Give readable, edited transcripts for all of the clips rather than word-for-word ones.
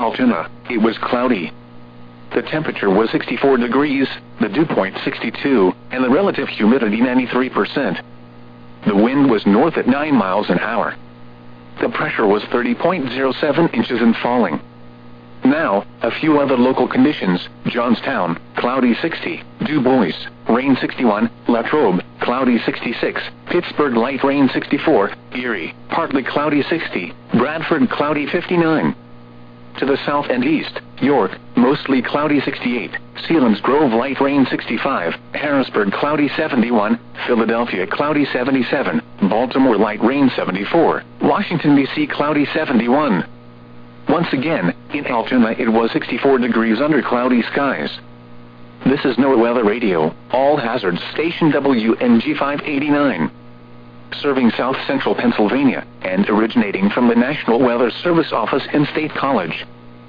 Altoona, it was cloudy. The temperature was 64 degrees, the dew point 62, and the relative humidity 93%. The wind was north at 9 miles an hour. The pressure was 30.07 inches and falling. Now, a few other local conditions: Johnstown, cloudy 60, Du Bois, rain 61, Latrobe, cloudy 66, Pittsburgh, light rain 64, Erie, partly cloudy 60, Bradford, cloudy 59. To the south and east, York, mostly cloudy 68, Selinsgrove, light rain 65, Harrisburg, cloudy 71, Philadelphia, cloudy 77, Baltimore, light rain 74, Washington, D.C., cloudy 71. Once again, in Altoona it was 64 degrees under cloudy skies. This is NOAA Weather Radio, all hazards station WNG 589. Serving south central Pennsylvania, and originating from the National Weather Service office in State College.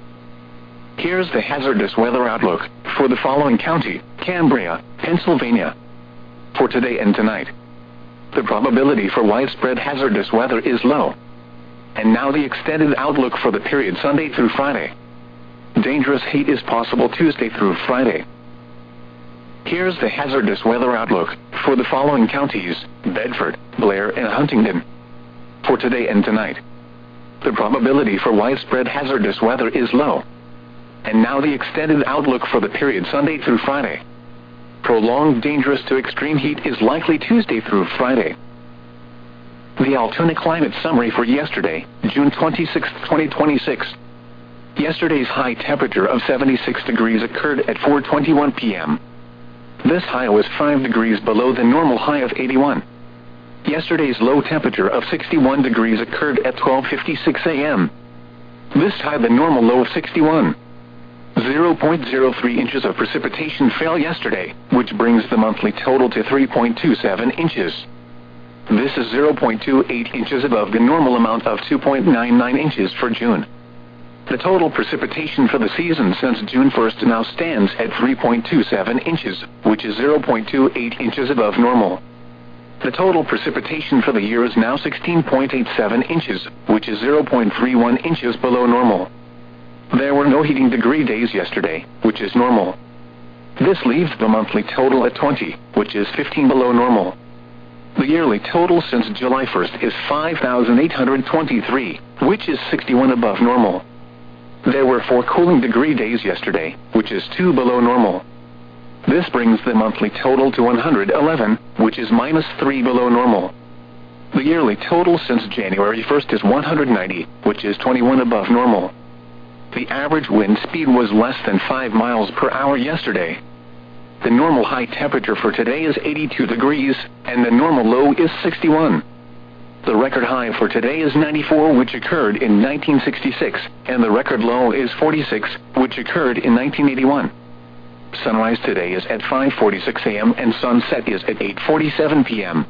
Here's the hazardous weather outlook for the following county: Cambria, Pennsylvania. For today and tonight, the probability for widespread hazardous weather is low. And now the extended outlook for the period Sunday through Friday. Dangerous heat is possible Tuesday through Friday. Here's the hazardous weather outlook for the following counties: Bedford, Blair, and Huntingdon. For today and tonight, the probability for widespread hazardous weather is low. And now the extended outlook for the period Sunday through Friday. Prolonged dangerous to extreme heat is likely Tuesday through Friday. The Altoona climate summary for yesterday, June 26, 2026. Yesterday's high temperature of 76 degrees occurred at 4:21 p.m. This high was 5 degrees below the normal high of 81. Yesterday's low temperature of 61 degrees occurred at 12:56 a.m. This high the normal low of 61. 0.03 inches of precipitation fell yesterday, which brings the monthly total to 3.27 inches. This is 0.28 inches above the normal amount of 2.99 inches for June. The total precipitation for the season since June 1st now stands at 3.27 inches, which is 0.28 inches above normal. The total precipitation for the year is now 16.87 inches, which is 0.31 inches below normal. There were no heating degree days yesterday, which is normal. This leaves the monthly total at 20, which is 15 below normal. The yearly total since July 1st is 5,823, which is 61 above normal. There were 4 cooling degree days yesterday, which is 2 below normal. This brings the monthly total to 111, which is -3 below normal. The yearly total since January 1st is 190, which is 21 above normal. The average wind speed was less than 5 miles per hour yesterday. The normal high temperature for today is 82 degrees, and the normal low is 61. The record high for today is 94, which occurred in 1966, and the record low is 46, which occurred in 1981. Sunrise today is at 5:46 a.m. and sunset is at 8:47 p.m.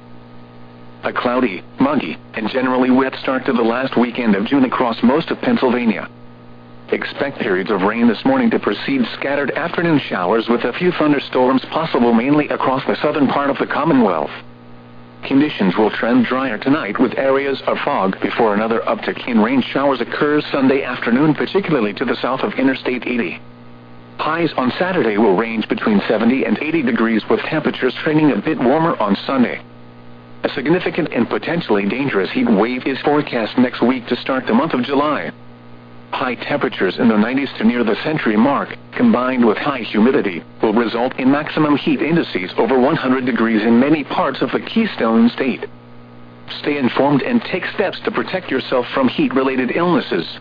A cloudy, muggy, and generally wet start to the last weekend of June across most of Pennsylvania. Expect periods of rain this morning to precede scattered afternoon showers with a few thunderstorms possible mainly across the southern part of the Commonwealth. Conditions will trend drier tonight with areas of fog before another uptick in rain showers occurs Sunday afternoon, particularly to the south of Interstate 80. Highs on Saturday will range between 70 and 80 degrees with temperatures trending a bit warmer on Sunday. A significant and potentially dangerous heat wave is forecast next week to start the month of July. High temperatures in the 90s to near the century mark, combined with high humidity, will result in maximum heat indices over 100 degrees in many parts of the Keystone State. Stay informed and take steps to protect yourself from heat-related illnesses.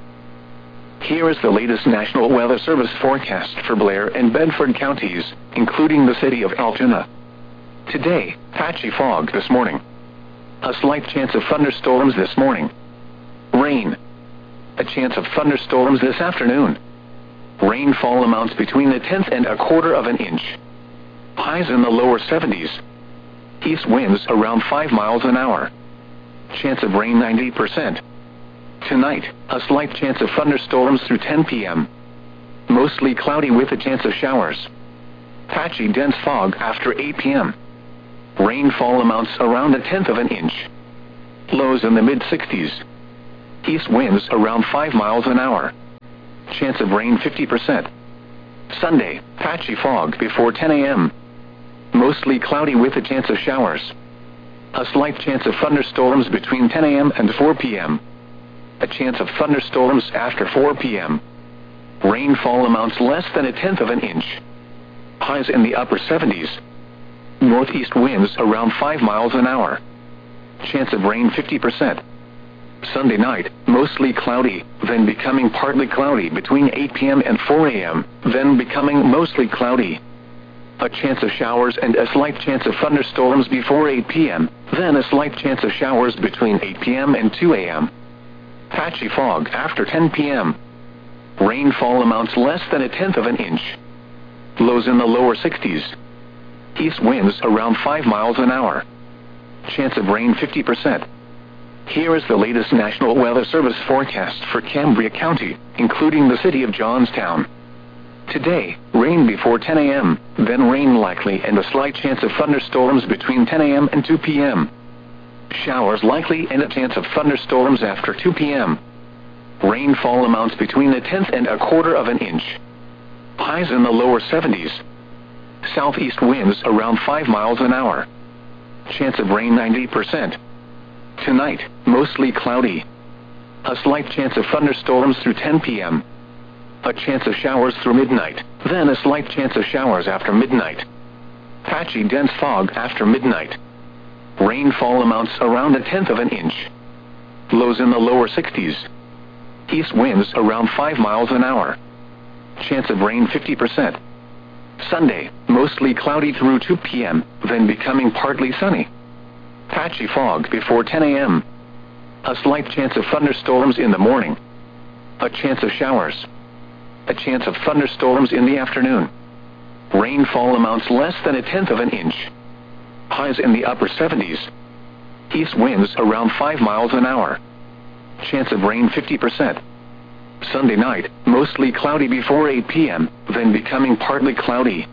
Here is the latest National Weather Service forecast for Blair and Bedford counties, including the city of Altoona. Today, patchy fog this morning. A slight chance of thunderstorms this morning. Rain. A chance of thunderstorms this afternoon. Rainfall amounts between 1/10 and 1/4 of an inch. Highs in the lower 70s. East winds around 5 miles an hour. Chance of rain 90%. Tonight, a slight chance of thunderstorms through 10 p.m. Mostly cloudy with a chance of showers. Patchy dense fog after 8 p.m. Rainfall amounts around 1/10 of an inch. Lows in the mid-60s. East winds around 5 miles an hour. Chance of rain 50%. Sunday, patchy fog before 10 a.m. Mostly cloudy with a chance of showers. A slight chance of thunderstorms between 10 a.m. and 4 p.m. A chance of thunderstorms after 4 p.m. Rainfall amounts less than 1/10 of an inch. Highs in the upper 70s. Northeast winds around 5 miles an hour. Chance of rain 50%. Sunday night, mostly cloudy, then becoming partly cloudy between 8 p.m. and 4 a.m., then becoming mostly cloudy. A chance of showers and a slight chance of thunderstorms before 8 p.m., then a slight chance of showers between 8 p.m. and 2 a.m. Patchy fog after 10 p.m. Rainfall amounts less than 1/10 of an inch. Lows in the lower 60s. East winds around 5 miles an hour. Chance of rain 50%. Here is the latest National Weather Service forecast for Cambria County, including the city of Johnstown. Today, rain before 10 a.m., then rain likely and a slight chance of thunderstorms between 10 a.m. and 2 p.m. Showers likely and a chance of thunderstorms after 2 p.m. Rainfall amounts between 1/10 and 1/4 of an inch. Highs in the lower 70s. Southeast winds around 5 miles an hour. Chance of rain 90%. Tonight, mostly cloudy. A slight chance of thunderstorms through 10 p.m. A chance of showers through midnight, then a slight chance of showers after midnight. Patchy dense fog after midnight. Rainfall amounts around 1/10 of an inch. Lows in the lower 60s. East winds around 5 miles an hour. Chance of rain 50%. Sunday, mostly cloudy through 2 p.m., then becoming partly sunny. Patchy fog before 10 a.m. A slight chance of thunderstorms in the morning. A chance of showers. A chance of thunderstorms in the afternoon. Rainfall amounts less than 1/10 of an inch. Highs in the upper 70s. East winds around 5 miles an hour. Chance of rain 50%. Sunday night, mostly cloudy before 8 p.m., then becoming partly cloudy.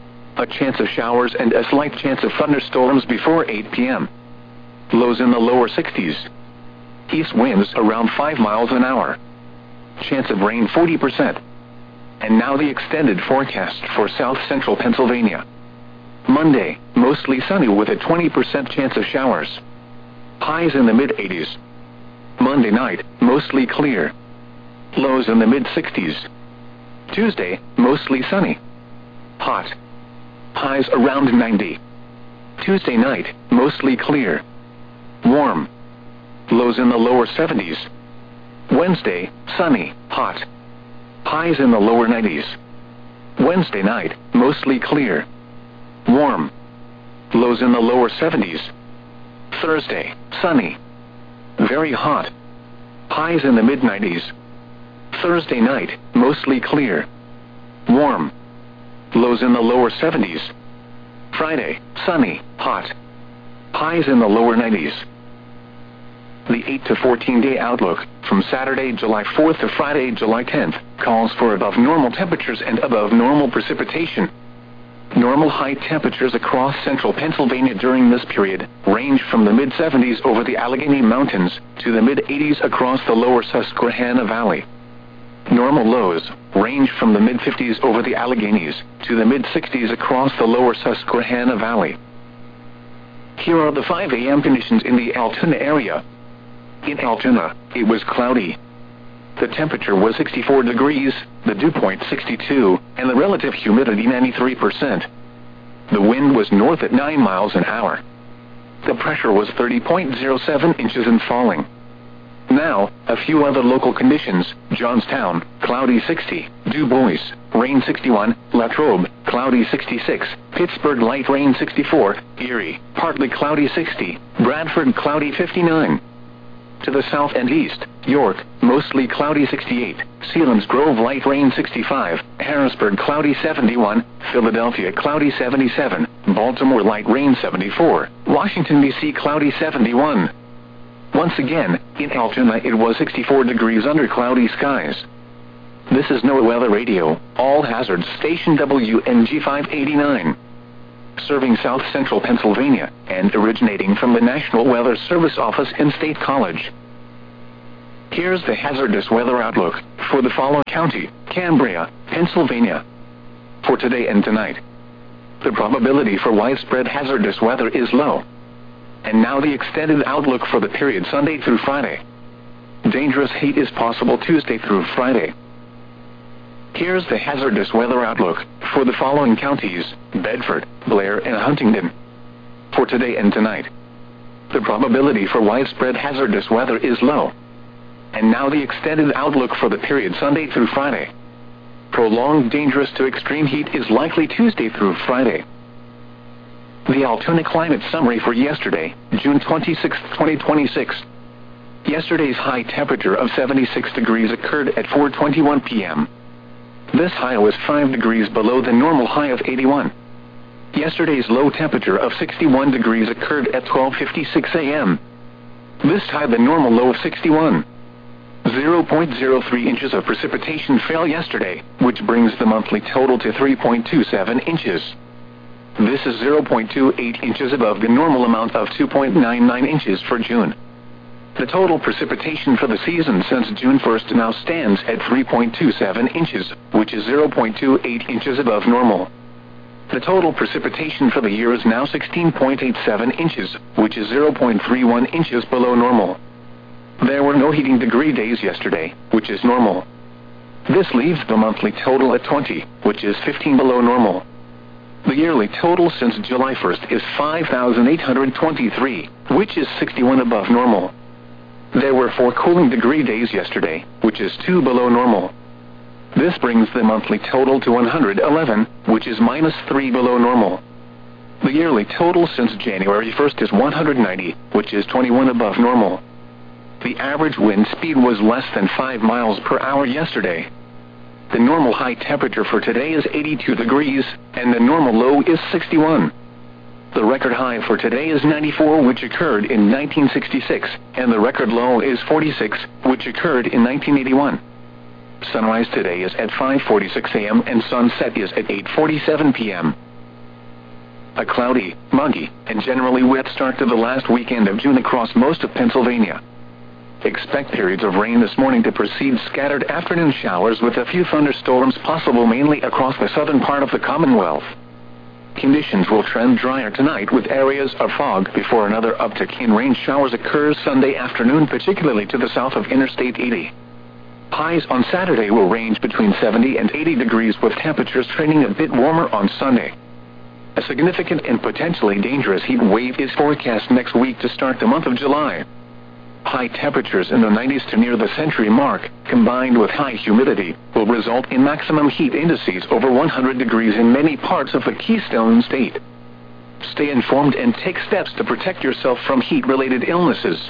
A chance of showers and a slight chance of thunderstorms before 8 p.m. Lows in the lower 60s. East winds around 5 miles an hour. Chance of rain 40%. And now the extended forecast for south central Pennsylvania. Monday, mostly sunny with a 20% chance of showers. Highs in the mid-80s. Monday night, mostly clear. Lows in the mid-60s. Tuesday, mostly sunny. Hot. Highs around 90. Tuesday night, mostly clear. Warm. Lows in the lower 70s. Wednesday, sunny, hot. Highs in the lower 90s. Wednesday night, mostly clear. Warm. Lows in the lower 70s. Thursday, sunny. Very hot. Highs in the mid-90s. Thursday night, mostly clear. Warm. Lows in the lower 70s. Friday, sunny, hot. Highs in the lower 90s. The 8 to 14-day outlook, from Saturday, July 4th to Friday, July 10th, calls for above normal temperatures and above normal precipitation. Normal high temperatures across central Pennsylvania during this period range from the mid-70s over the Allegheny Mountains to the mid-80s across the lower Susquehanna Valley. Normal lows range from the mid-50s over the Alleghenies to the mid-60s across the lower Susquehanna Valley. Here are the 5 a.m. conditions in the Altoona area. In Altoona, it was cloudy. The temperature was 64 degrees, the dew point 62, and the relative humidity 93%. The wind was north at 9 miles an hour. The pressure was 30.07 inches and falling. Now, a few other local conditions: Johnstown, cloudy 60, Du Bois, rain 61, Latrobe, cloudy 66, Pittsburgh, light rain 64, Erie, partly cloudy 60, Bradford, cloudy 59. To the south and east, York, mostly cloudy 68, Selinsgrove, light rain 65, Harrisburg, cloudy 71, Philadelphia, cloudy 77, Baltimore, light rain 74, Washington, D.C., cloudy 71. Once again, in Altoona it was 64 degrees under cloudy skies. This is NOAA Weather Radio, all hazards station WNG 589. Serving south central Pennsylvania, and originating from the National Weather Service office in State College. Here's the hazardous weather outlook for the following county: Cambria, Pennsylvania. For today and tonight, the probability for widespread hazardous weather is low. And now the extended outlook for the period Sunday through Friday. Dangerous heat is possible Tuesday through Friday. Here's the hazardous weather outlook for the following counties: Bedford, Blair, and Huntingdon. For today and tonight, the probability for widespread hazardous weather is low. And now the extended outlook for the period Sunday through Friday. Prolonged dangerous to extreme heat is likely Tuesday through Friday. The Altoona climate summary for yesterday, June 26, 2026. Yesterday's high temperature of 76 degrees occurred at 4:21 p.m. This high was 5 degrees below the normal high of 81. Yesterday's low temperature of 61 degrees occurred at 12:56 a.m. This tied the normal low of 61. 0.03 inches of precipitation fell yesterday, which brings the monthly total to 3.27 inches. This is 0.28 inches above the normal amount of 2.99 inches for June. The total precipitation for the season since June 1st now stands at 3.27 inches, which is 0.28 inches above normal. The total precipitation for the year is now 16.87 inches, which is 0.31 inches below normal. There were no heating degree days yesterday, which is normal. This leaves the monthly total at 20, which is 15 below normal. The yearly total since July 1st is 5,823, which is 61 above normal. There were 4 cooling degree days yesterday, which is 2 below normal. This brings the monthly total to 111, which is -3 below normal. The yearly total since January 1st is 190, which is 21 above normal. The average wind speed was less than 5 miles per hour yesterday. The normal high temperature for today is 82 degrees, and the normal low is 61. The record high for today is 94, which occurred in 1966, and the record low is 46, which occurred in 1981. Sunrise today is at 5:46 a.m. and sunset is at 8:47 p.m. A cloudy, muggy, and generally wet start to the last weekend of June across most of Pennsylvania. Expect periods of rain this morning to precede scattered afternoon showers with a few thunderstorms possible mainly across the southern part of the Commonwealth. Conditions will trend drier tonight with areas of fog before another uptick in rain showers occurs Sunday afternoon, particularly to the south of Interstate 80. Highs on Saturday will range between 70 and 80 degrees with temperatures trending a bit warmer on Sunday. A significant and potentially dangerous heat wave is forecast next week to start the month of July. High temperatures in the 90s to near the century mark, combined with high humidity, will result in maximum heat indices over 100 degrees in many parts of the Keystone State. Stay informed and take steps to protect yourself from heat-related illnesses.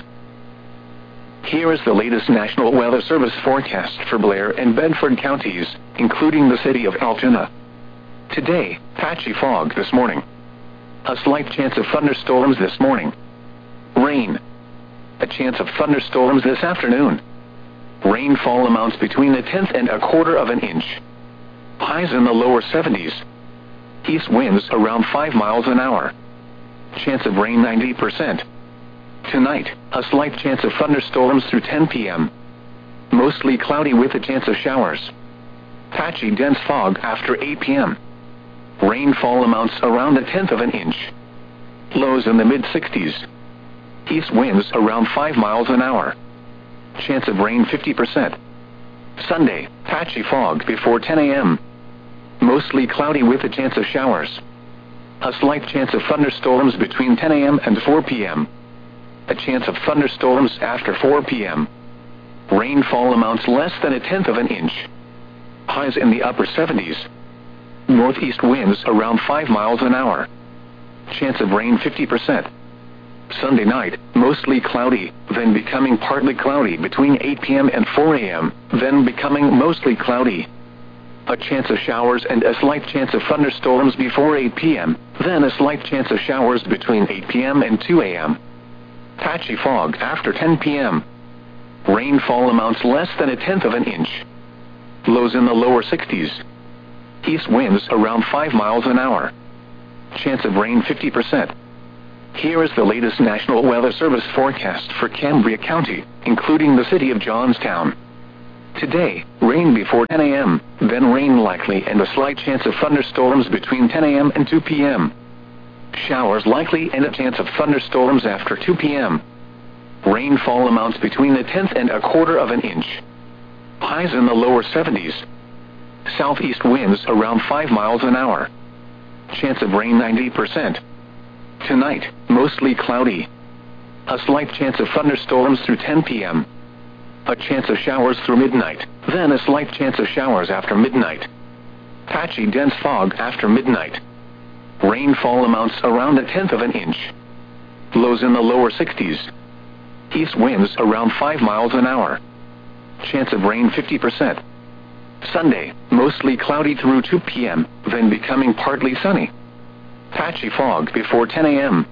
Here is the latest National Weather Service forecast for Blair and Bedford counties, including the city of Altoona. Today, patchy fog this morning. A slight chance of thunderstorms this morning. Rain. A chance of thunderstorms this afternoon. Rainfall amounts between 1/10 and 1/4 of an inch. Highs in the lower 70s. East winds around 5 miles an hour. Chance of rain 90%. Tonight, a slight chance of thunderstorms through 10 p.m. Mostly cloudy with a chance of showers. Patchy dense fog after 8 p.m. Rainfall amounts around 1/10 of an inch. Lows in the mid-60s. East winds around 5 miles an hour. Chance of rain 50%. Sunday, patchy fog before 10 a.m. Mostly cloudy with a chance of showers. A slight chance of thunderstorms between 10 a.m. and 4 p.m. A chance of thunderstorms after 4 p.m. Rainfall amounts less than 1/10 of an inch. Highs in the upper 70s. Northeast winds around 5 miles an hour. Chance of rain 50%. Sunday night, mostly cloudy, then becoming partly cloudy between 8 p.m. and 4 a.m., then becoming mostly cloudy. A chance of showers and a slight chance of thunderstorms before 8 p.m., then a slight chance of showers between 8 p.m. and 2 a.m. Patchy fog after 10 p.m. Rainfall amounts less than 1/10 of an inch. Lows in the lower 60s. East winds around 5 miles an hour. Chance of rain 50%. Here is the latest National Weather Service forecast for Cambria County, including the city of Johnstown. Today, rain before 10 a.m., then rain likely and a slight chance of thunderstorms between 10 a.m. and 2 p.m. Showers likely and a chance of thunderstorms after 2 p.m. Rainfall amounts between a tenth and a quarter of an inch. Highs in the lower 70s. Southeast winds around 5 miles an hour. Chance of rain 90%. Tonight, mostly cloudy. A slight chance of thunderstorms through 10 p.m. A chance of showers through midnight, then a slight chance of showers after midnight. Patchy dense fog after midnight. Rainfall amounts around a tenth of an inch. Lows in the lower 60s. East winds around 5 miles an hour. Chance of rain 50%. Sunday, mostly cloudy through 2 p.m., then becoming partly sunny. Patchy fog before 10 a.m.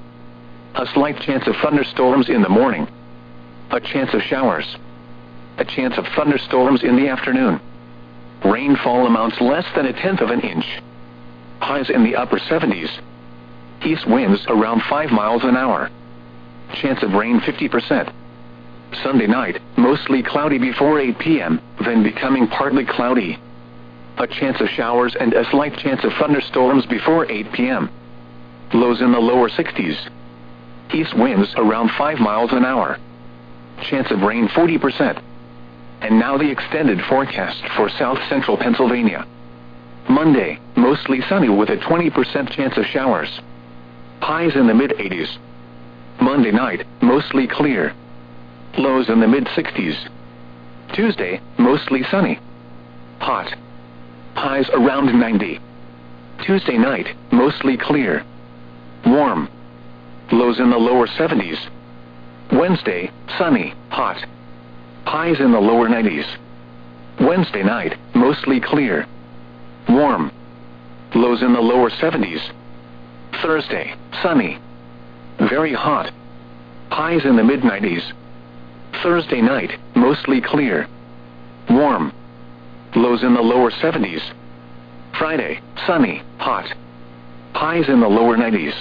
A slight chance of thunderstorms in the morning. A chance of showers. A chance of thunderstorms in the afternoon. Rainfall amounts less than a tenth of an inch. Highs in the upper 70s. East winds around 5 miles an hour. Chance of rain 50%. Sunday night, mostly cloudy before 8 p.m., then becoming partly cloudy. A chance of showers and a slight chance of thunderstorms before 8 p.m. Lows in the lower 60s. East winds around 5 miles an hour. Chance of rain 40%. And now the extended forecast for south central Pennsylvania. Monday, mostly sunny with a 20% chance of showers. Highs in the mid-80s. Monday night, mostly clear. Lows in the mid-60s. Tuesday, mostly sunny. Hot. Highs around 90. Tuesday night, mostly clear. Warm. Lows in the lower 70s. Wednesday, sunny, hot. Highs in the lower 90s. Wednesday night, mostly clear. Warm. Lows in the lower 70s. Thursday, sunny. Very hot. Highs in the mid-90s. Thursday night, mostly clear. Warm. Lows in the lower 70s. Friday, sunny, hot. Highs in the lower 90s.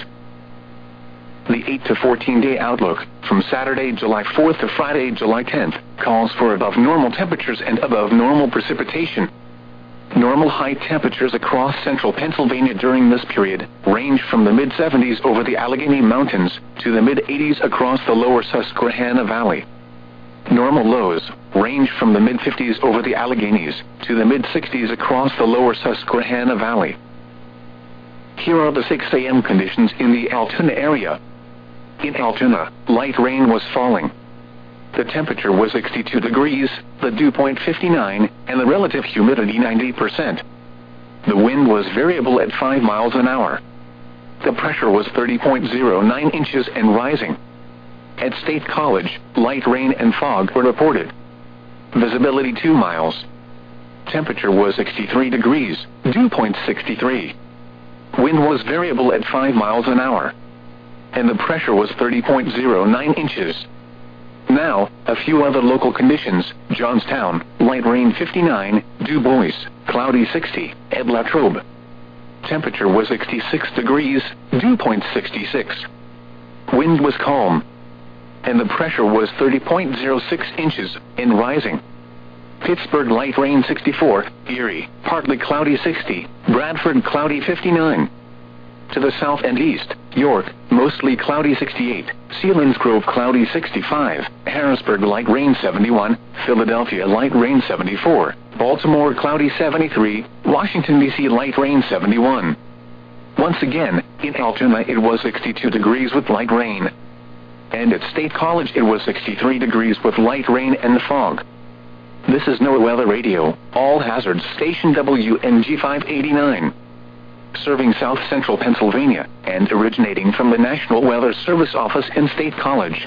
The 8 to 14-day outlook, from Saturday, July 4th to Friday, July 10th, calls for above normal temperatures and above normal precipitation. Normal high temperatures across central Pennsylvania during this period range from the mid-70s over the Allegheny Mountains to the mid-80s across the lower Susquehanna Valley. Normal lows range from the mid-50s over the Alleghenies to the mid-60s across the lower Susquehanna Valley. Here are the 6 a.m. conditions in the Altoona area. In Altoona, light rain was falling. The temperature was 62 degrees, the dew point 59, and the relative humidity 90%. The wind was variable at 5 miles an hour. The pressure was 30.09 inches and rising. At State College, light rain and fog were reported. Visibility 2 miles. Temperature was 63 degrees, dew point 63. Wind was variable at 5 miles an hour. And the pressure was 30.09 inches. Now, a few other local conditions. Johnstown, light rain 59, Du Bois, cloudy 60, at Latrobe. Temperature was 66 degrees, dew point 66. Wind was calm. And the pressure was 30.06 inches, and rising. Pittsburgh, light rain 64, Erie, partly cloudy 60, Bradford, cloudy 59. To the south and east, York, mostly cloudy 68, Selinsgrove, cloudy 65, Harrisburg, light rain 71, Philadelphia, light rain 74, Baltimore, cloudy 73, Washington, D.C., light rain 71. Once again, in Altoona it was 62 degrees with light rain. And at State College it was 63 degrees with light rain and fog. This is NOAA Weather Radio, all hazards station WNG 589. Serving south central Pennsylvania, and originating from the National Weather Service office in State College.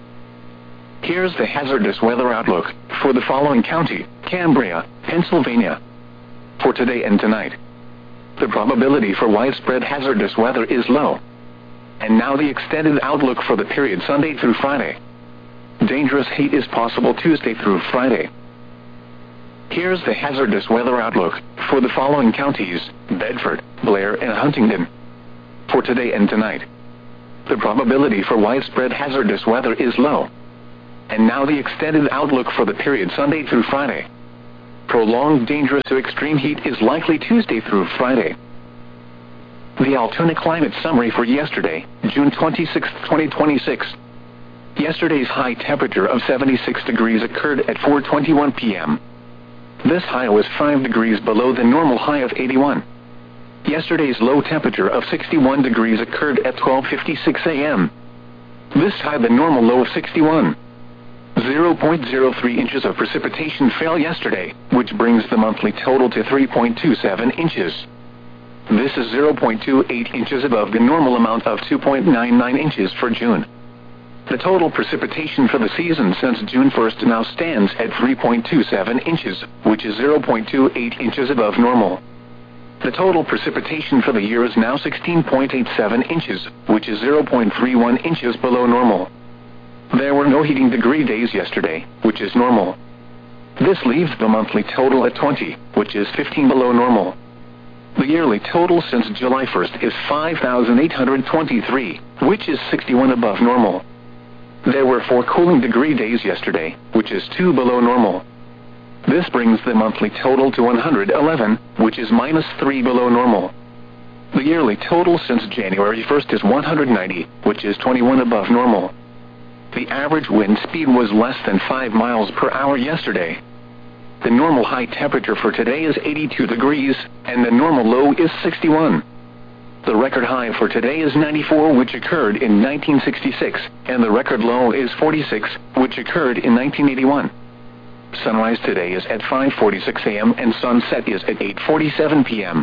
Here's the hazardous weather outlook for the following county, Cambria, Pennsylvania. For today and tonight. The probability for widespread hazardous weather is low. And now the extended outlook for the period Sunday through Friday. Dangerous heat is possible Tuesday through Friday. Here's the hazardous weather outlook for the following counties, Bedford, Blair, and Huntingdon. For today and tonight. the probability for widespread hazardous weather is low. And now the extended outlook for the period Sunday through Friday. Prolonged dangerous to extreme heat is likely Tuesday through Friday. The Altoona climate summary for yesterday, June 26, 2026. Yesterday's high temperature of 76 degrees occurred at 4:21 p.m. This high was 5 degrees below the normal high of 81. Yesterday's low temperature of 61 degrees occurred at 12:56 a.m. This high the normal low of 61. 0.03 inches of precipitation fell yesterday, which brings the monthly total to 3.27 inches. This is 0.28 inches above the normal amount of 2.99 inches for June. The total precipitation for the season since June 1st now stands at 3.27 inches, which is 0.28 inches above normal. The total precipitation for the year is now 16.87 inches, which is 0.31 inches below normal. There were no heating degree days yesterday, which is normal. This leaves the monthly total at 20, which is 15 below normal. The yearly total since July 1st is 5,823, which is 61 above normal. There were 4 cooling degree days yesterday, which is 2 below normal. This brings the monthly total to 111, which is -3 below normal. The yearly total since January 1st is 190, which is 21 above normal. The average wind speed was less than 5 miles per hour yesterday. The normal high temperature for today is 82 degrees, and the normal low is 61. The record high for today is 94, which occurred in 1966, and the record low is 46, which occurred in 1981. Sunrise today is at 5:46 a.m. and sunset is at 8:47 p.m.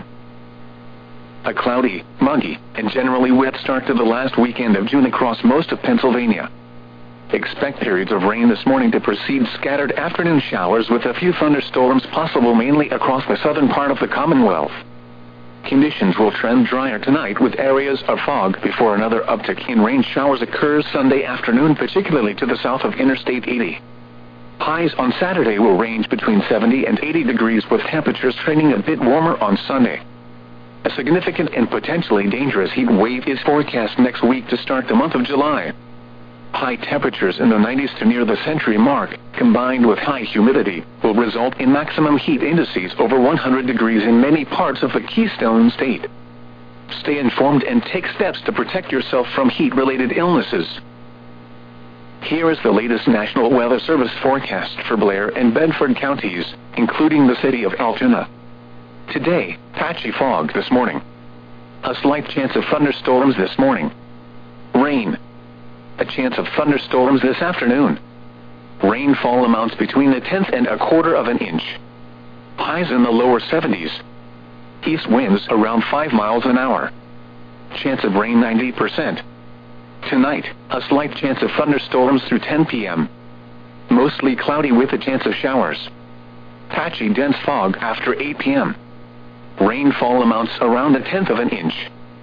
A cloudy, muggy, and generally wet start to the last weekend of June across most of Pennsylvania. Expect periods of rain this morning to precede scattered afternoon showers with a few thunderstorms possible mainly across the southern part of the Commonwealth. Conditions will trend drier tonight with areas of fog before another uptick in rain showers occurs Sunday afternoon, particularly to the south of Interstate 80. Highs on Saturday will range between 70 and 80 degrees with temperatures trending a bit warmer on Sunday. A significant and potentially dangerous heat wave is forecast next week to start the month of July. High temperatures in the 90s to near the century mark, combined with high humidity, will result in maximum heat indices over 100 degrees in many parts of the Keystone State. Stay informed and take steps to protect yourself from heat-related illnesses. Here is the latest National Weather Service forecast for Blair and Bedford counties, including the city of Altoona. Today, patchy fog this morning. A slight chance of thunderstorms this morning. Rain. A chance of thunderstorms this afternoon. Rainfall amounts between 1/10 and 1/4 of an inch. Highs in the lower 70s. East winds around 5 miles an hour. Chance of rain 90%. Tonight, a slight chance of thunderstorms through 10 p.m. Mostly cloudy with a chance of showers. Patchy dense fog after 8 p.m. Rainfall amounts around 1/10 of an inch.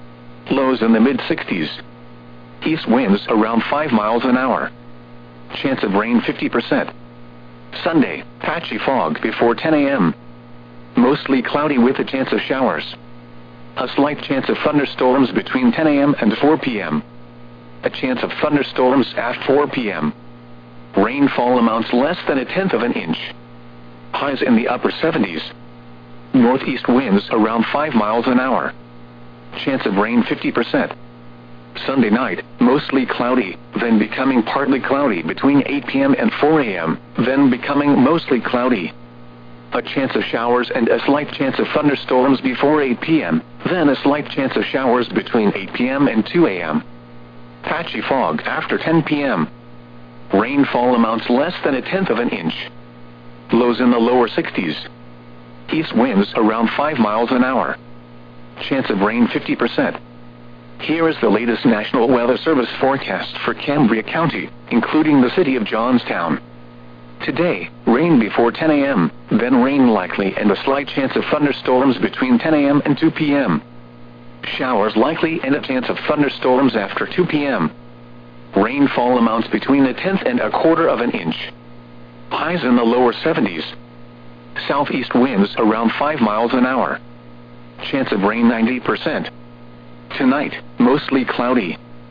Lows in the mid-60s. East winds around 5 miles an hour. Chance of rain 50%. Sunday, patchy fog before 10 a.m. Mostly cloudy with a chance of showers. A slight chance of thunderstorms between 10 a.m. and 4 p.m. A chance of thunderstorms at 4 p.m. Rainfall amounts less than 1/10 of an inch. Highs in the upper 70s. Northeast winds around 5 miles an hour. Chance of rain 50%. Sunday night, mostly cloudy, then becoming partly cloudy between 8 p.m. and 4 a.m., then becoming mostly cloudy. A chance of showers and a slight chance of thunderstorms before 8 p.m., then a slight chance of showers between 8 p.m. and 2 a.m. Patchy fog after 10 p.m. Rainfall amounts less than 1/10 of an inch. Lows in the lower 60s. East winds around 5 miles an hour. Chance of rain 50%. Here is the latest National Weather Service forecast for Cambria County, including the city of Johnstown. Today, rain before 10 a.m., then rain likely and a slight chance of thunderstorms between 10 a.m. and 2 p.m. Showers likely and a chance of thunderstorms after 2 p.m. Rainfall amounts between 1/10 and 1/4 of an inch. Highs in the lower 70s. Southeast winds around 5 miles an hour. Chance of rain 90%. Tonight, mostly cloudy.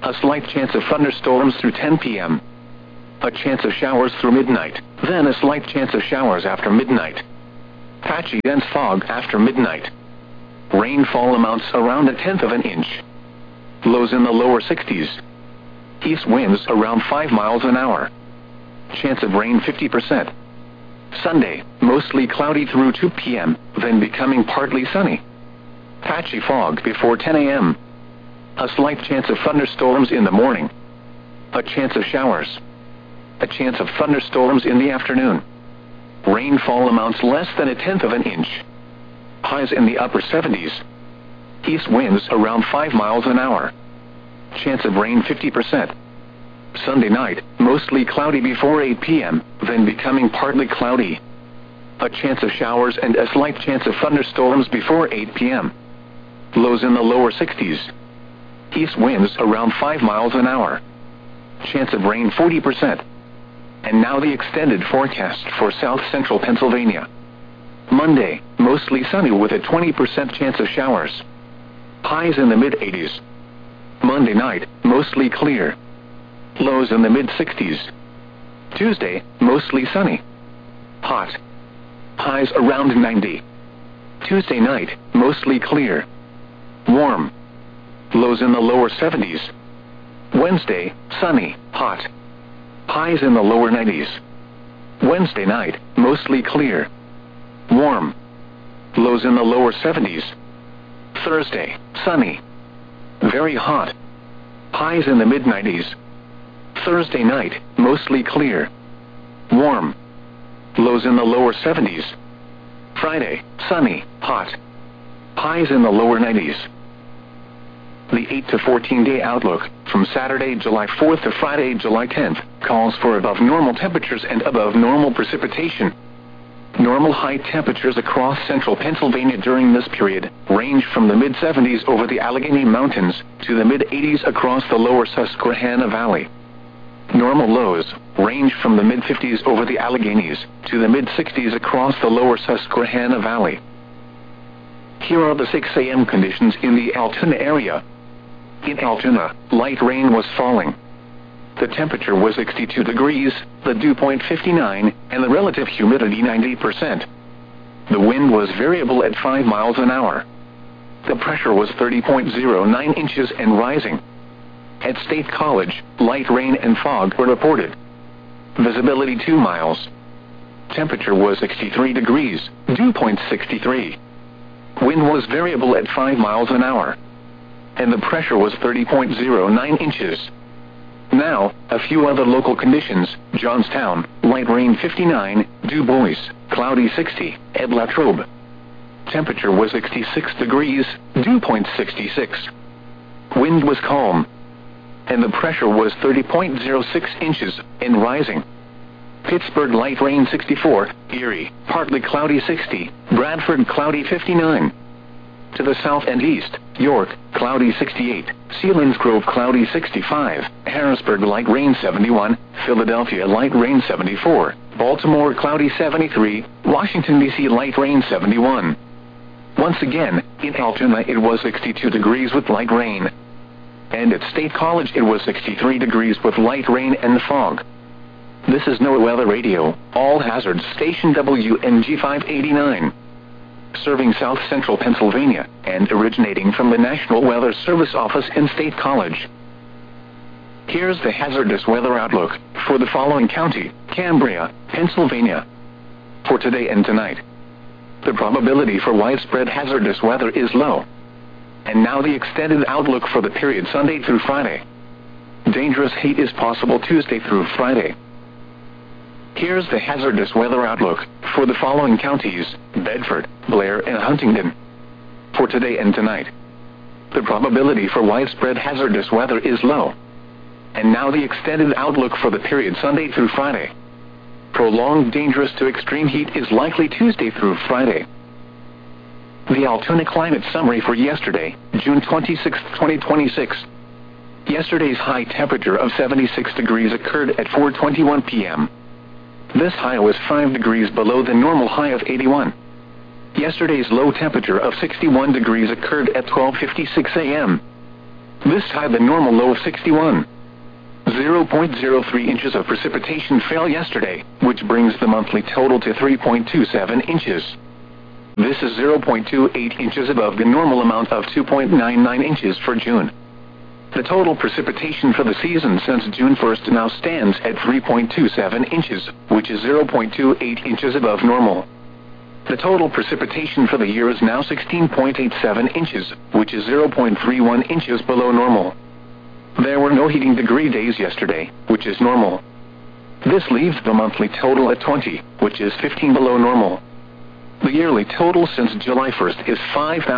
A slight chance of thunderstorms through 10 p.m. A chance of showers through midnight, then a slight chance of showers after midnight. Patchy dense fog after midnight. Rainfall amounts around 1/10 of an inch. Lows in the lower 60s. East winds around 5 miles an hour. Chance of rain 50%. Sunday, mostly cloudy through 2 p.m., then becoming partly sunny. Patchy fog before 10 a.m. A slight chance of thunderstorms in the morning. A chance of showers. A chance of thunderstorms in the afternoon. Rainfall amounts less than 1/10 of an inch. Highs in the upper 70s. East winds around 5 miles an hour. Chance of rain 50%. Sunday night, mostly cloudy before 8 p.m., then becoming partly cloudy. A chance of showers and a slight chance of thunderstorms before 8 p.m. Lows in the lower 60s. East winds around 5 miles an hour. Chance of rain 40%. And now the extended forecast for south central Pennsylvania. Monday, mostly sunny with a 20% chance of showers. Highs in the mid-80s. Monday night, mostly clear. Lows in the mid-60s. Tuesday, mostly sunny. Hot. Highs around 90. Tuesday night, mostly clear. Warm. Lows in the lower 70s. Wednesday, sunny, hot. Highs in the lower 90s. Wednesday night, mostly clear. Warm. Lows in the lower 70s. Thursday, sunny. Very hot. Highs in the mid-90s. Thursday night, mostly clear. Warm. Lows in the lower 70s. Friday, sunny, hot. Highs in the lower 90s. The 8 to 14-day outlook, from Saturday, July 4th to Friday, July 10th, calls for above normal temperatures and above normal precipitation. Normal high temperatures across central Pennsylvania during this period range from the mid-70s over the Allegheny Mountains to the mid-80s across the lower Susquehanna Valley. Normal lows range from the mid-50s over the Alleghenies to the mid-60s across the lower Susquehanna Valley. Here are the 6 a.m. conditions in the Altoona area. In Altoona, light rain was falling. The temperature was 62 degrees, the dew point 59, and the relative humidity 90%. The wind was variable at 5 miles an hour. The pressure was 30.09 inches and rising. At State College, light rain and fog were reported. Visibility 2 miles. Temperature was 63 degrees, dew point 63. Wind was variable at 5 miles an hour. And the pressure was 30.09 inches. Now, a few other local conditions. Johnstown, light rain 59, Du Bois, cloudy 60, at Latrobe. Temperature was 66 degrees, dew point 66. Wind was calm. And the pressure was 30.06 inches, and rising. Pittsburgh, light rain 64, Erie, partly cloudy 60, Bradford, cloudy 59. To the south and east, York, cloudy 68, Selinsgrove, cloudy 65, Harrisburg, light rain 71, Philadelphia, light rain 74, Baltimore, cloudy 73, Washington, D.C., light rain 71. Once again, in Altoona it was 62 degrees with light rain. And at State College it was 63 degrees with light rain and fog. This is NOAA Weather Radio, all hazards, station WNG 589. Serving south central Pennsylvania, and originating from the National Weather Service office in State College. Here's the hazardous weather outlook for the following county: Cambria, Pennsylvania. For today and tonight, the probability for widespread hazardous weather is low. And now the extended outlook for the period Sunday through Friday. Dangerous heat is possible Tuesday through Friday. Here's the hazardous weather outlook for the following counties: Bedford, Blair, and Huntingdon. For today and tonight, the probability for widespread hazardous weather is low. And now the extended outlook for the period Sunday through Friday. Prolonged dangerous to extreme heat is likely Tuesday through Friday. The Altoona climate summary for yesterday, June 26, 2026. Yesterday's high temperature of 76 degrees occurred at 4:21 p.m. This high was 5 degrees below the normal high of 81. Yesterday's low temperature of 61 degrees occurred at 12:56 a.m. This high the normal low of 61. 0.03 inches of precipitation fell yesterday, which brings the monthly total to 3.27 inches. This is 0.28 inches above the normal amount of 2.99 inches for June. The total precipitation for the season since June 1st now stands at 3.27 inches, which is 0.28 inches above normal. The total precipitation for the year is now 16.87 inches, which is 0.31 inches below normal. There were no heating degree days yesterday, which is normal. This leaves the monthly total at 20, which is 15 below normal. The yearly total since July 1st is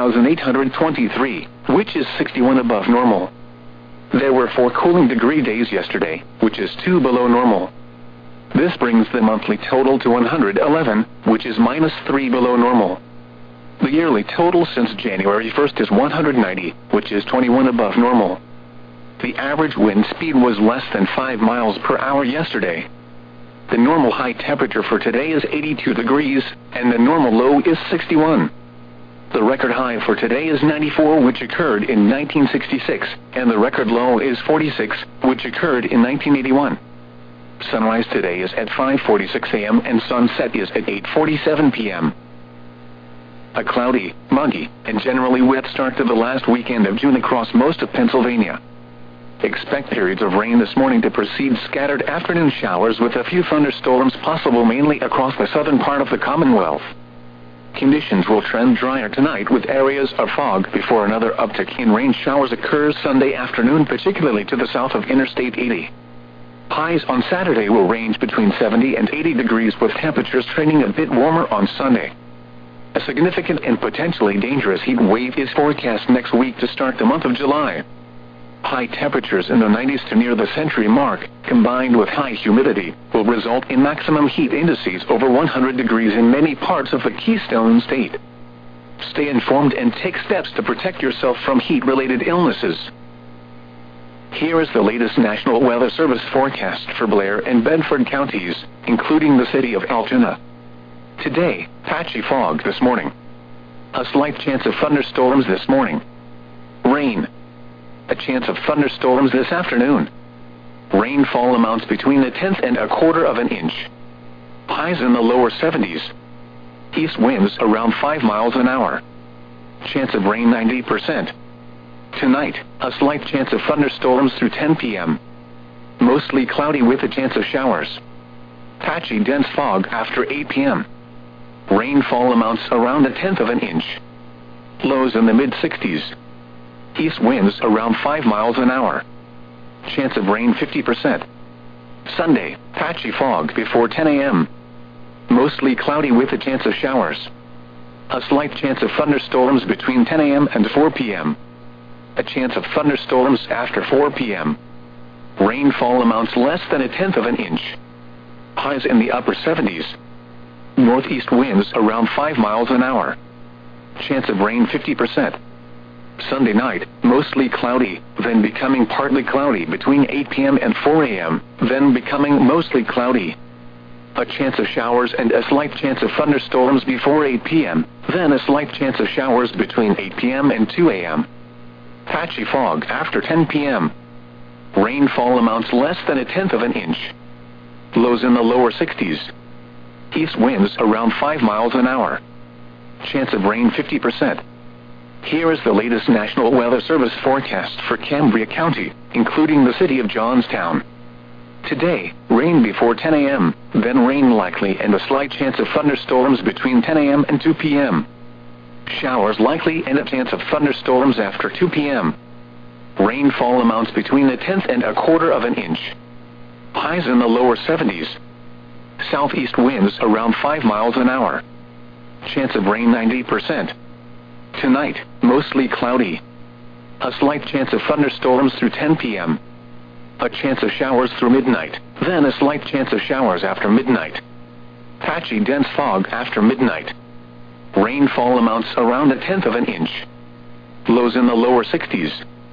5,823, which is 61 above normal. There were 4 cooling degree days yesterday, which is 2 below normal. This brings the monthly total to 111, which is -3 below normal. The yearly total since January 1st is 190, which is 21 above normal. The average wind speed was less than 5 miles per hour yesterday. The normal high temperature for today is 82 degrees, and the normal low is 61. The record high for today is 94, which occurred in 1966, and the record low is 46, which occurred in 1981. Sunrise today is at 5:46 a.m. and sunset is at 8:47 p.m. A cloudy, muggy, and generally wet start to the last weekend of June across most of Pennsylvania. Expect periods of rain this morning to precede scattered afternoon showers with a few thunderstorms possible mainly across the southern part of the Commonwealth. Conditions will trend drier tonight with areas of fog before another uptick in rain showers occurs Sunday afternoon, particularly to the south of Interstate 80. Highs on Saturday will range between 70 and 80 degrees with temperatures trending a bit warmer on Sunday. A significant and potentially dangerous heat wave is forecast next week to start the month of July. High temperatures in the 90s to near the century mark, combined with high humidity, will result in maximum heat indices over 100 degrees in many parts of the Keystone State. Stay informed and take steps to protect yourself from heat-related illnesses. Here is the latest National Weather Service forecast for Blair and Bedford counties, including the city of Altoona. Today, patchy fog this morning. A slight chance of thunderstorms this morning. Rain. A chance of thunderstorms this afternoon. Rainfall amounts between 1/10 and 1/4 of an inch. Highs in the lower 70s. East winds around 5 miles an hour. Chance of rain 90%. Tonight, a slight chance of thunderstorms through 10 p.m. Mostly cloudy with a chance of showers. Patchy dense fog after 8 p.m. Rainfall amounts around 1/10 of an inch. Lows in the mid-60s. East winds around 5 miles an hour. Chance of rain 50%. Sunday, patchy fog before 10 a.m. Mostly cloudy with a chance of showers. A slight chance of thunderstorms between 10 a.m. and 4 p.m. A chance of thunderstorms after 4 p.m. Rainfall amounts less than 1/10 of an inch. Highs in the upper 70s. Northeast winds around 5 miles an hour. Chance of rain 50%. Sunday night, mostly cloudy, then becoming partly cloudy between 8 p.m. and 4 a.m., then becoming mostly cloudy. A chance of showers and a slight chance of thunderstorms before 8 p.m., then a slight chance of showers between 8 p.m. and 2 a.m. Patchy fog after 10 p.m. Rainfall amounts less than 1/10 of an inch. Lows in the lower 60s. East winds around 5 miles an hour. Chance of rain 50%. Here is the latest National Weather Service forecast for Cambria County, including the city of Johnstown. Today, rain before 10 a.m., then rain likely and a slight chance of thunderstorms between 10 a.m. and 2 p.m. Showers likely and a chance of thunderstorms after 2 p.m. Rainfall amounts between 1/10 and 1/4 of an inch. Highs in the lower 70s. Southeast winds around 5 miles an hour. Chance of rain 90%. Tonight, mostly cloudy. A slight chance of thunderstorms through 10 p.m. A chance of showers through midnight, then a slight chance of showers after midnight. Patchy dense fog after midnight. Rainfall amounts around 1/10 of an inch. Lows in the lower 60s.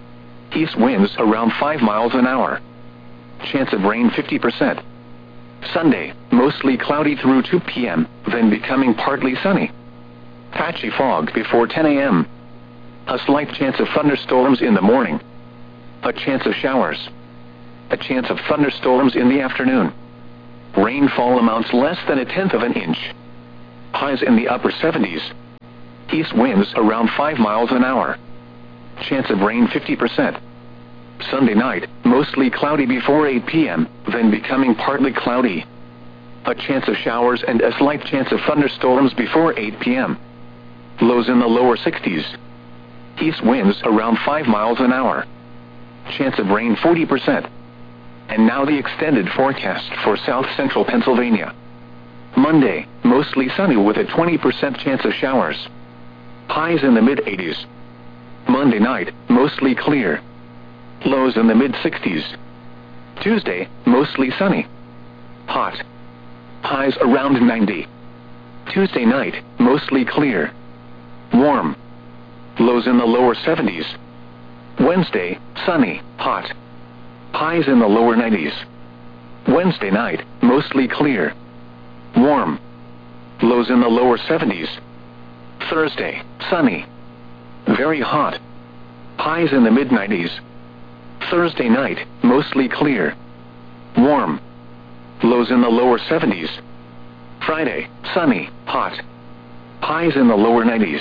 East winds around 5 miles an hour. Chance of rain 50%. Sunday, mostly cloudy through 2 p.m., then becoming partly sunny. Patchy fog before 10 a.m. A slight chance of thunderstorms in the morning. A chance of showers. A chance of thunderstorms in the afternoon. Rainfall amounts less than 1/10 of an inch. Highs in the upper 70s. East winds around 5 miles an hour. Chance of rain 50%. Sunday night, mostly cloudy before 8 p.m., then becoming partly cloudy. A chance of showers and a slight chance of thunderstorms before 8 p.m. Lows in the lower 60s. East winds around 5 miles an hour. Chance of rain 40%. And now the extended forecast for south central Pennsylvania. Monday, mostly sunny with a 20% chance of showers. Highs in the mid-80s. Monday night, mostly clear. Lows in the mid-60s. Tuesday, mostly sunny. Hot. Highs around 90. Tuesday night, mostly clear. Warm. Lows in the lower 70s. Wednesday, sunny, hot. Highs in the lower 90s. Wednesday night, mostly clear. Warm. Lows in the lower 70s. Thursday, sunny. Very hot. Highs in the mid-90s. Thursday night, mostly clear. Warm. Lows in the lower 70s. Friday, sunny, hot. Highs in the lower 90s.